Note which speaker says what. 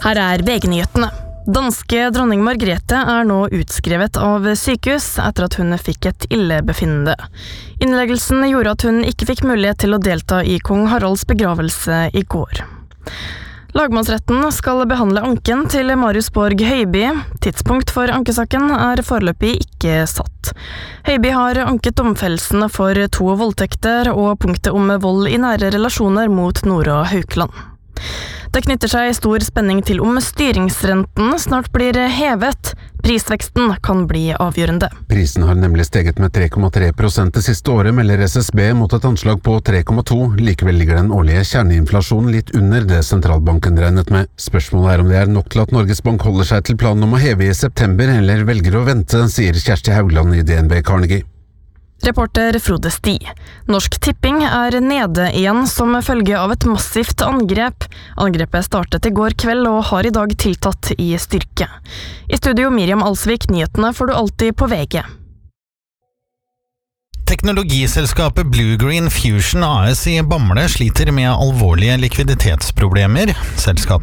Speaker 1: Her VG-nyhetene. Danske dronning Margrethe nå utskrevet av sykehus etter at hun fikk et illebefinnende. Innleggelsen gjorde at hun ikke fikk mulighet til å delta i kong Haralds begravelse i går. Lagmannsretten skal behandle anken til Marius Borg Høiby. Tidspunkt for ankesaken foreløpig ikke satt. Høiby har anket domfellelsen for 2 voldtekter og punktet om vold i nære relasjoner mot Nora Haukeland. Det knytter seg stor spenning til om styringsrenten snart blir hevet. Prisveksten kan bli avgjørende.
Speaker 2: Prisen har nemlig steget med 3,3% det siste året, melder SSB mot et anslag på 3,2. Likevel ligger den årlige kjerneinflasjonen litt under det sentralbanken regnet med. Spørsmålet om det nok til at Norges Bank holder seg til planen om å heve i september, eller velger å vente, sier Kjersti Haugland i DNB Carnegie.
Speaker 1: Reporter Frode Sti. Norsk Tipping nede igjen som følge av et massivt angrep. Angrepet startet i går kveld og har i dag tiltatt i styrke. I studio Miriam Alsvik, nyhetene får du alltid på VG.
Speaker 3: Teknologiselskapet Blue Green Fusion AS i Bamble sliter med alvorlige likviditetsproblemer. Selskapet